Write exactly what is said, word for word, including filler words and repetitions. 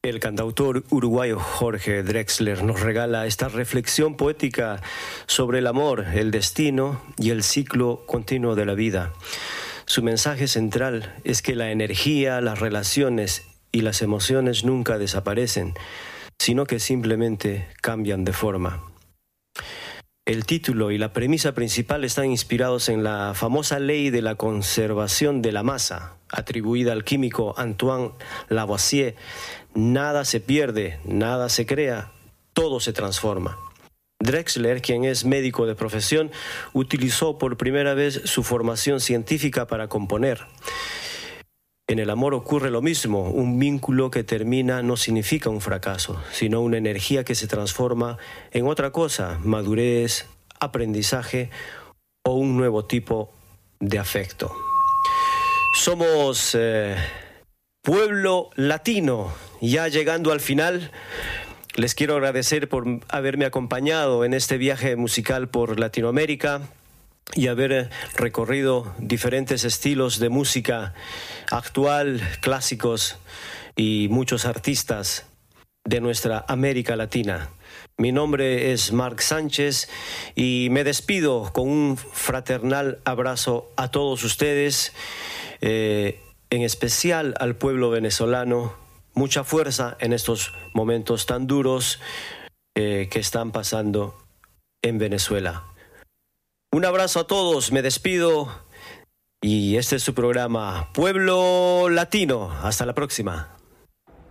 El cantautor uruguayo Jorge Drexler nos regala esta reflexión poética sobre el amor, el destino y el ciclo continuo de la vida. Su mensaje central es que la energía, las relaciones y las emociones nunca desaparecen, sino que simplemente cambian de forma. El título y la premisa principal están inspirados en la famosa ley de la conservación de la masa, atribuida al químico Antoine Lavoisier. Nada se pierde, nada se crea, todo se transforma. Drexler, quien es médico de profesión, utilizó por primera vez su formación científica para componer. En el amor ocurre lo mismo. Un vínculo que termina no significa un fracaso, sino una energía que se transforma en otra cosa, madurez, aprendizaje o un nuevo tipo de afecto. Somos eh, Pueblo Latino, ya llegando al final. Les quiero agradecer por haberme acompañado en este viaje musical por Latinoamérica y haber recorrido diferentes estilos de música actual, clásicos y muchos artistas de nuestra América Latina. Mi nombre es Marc Sánchez y me despido con un fraternal abrazo a todos ustedes, eh, en especial al pueblo venezolano. Mucha fuerza en estos momentos tan duros eh, que están pasando en Venezuela. Un abrazo a todos, me despido y este es su programa Pueblo Latino. Hasta la próxima.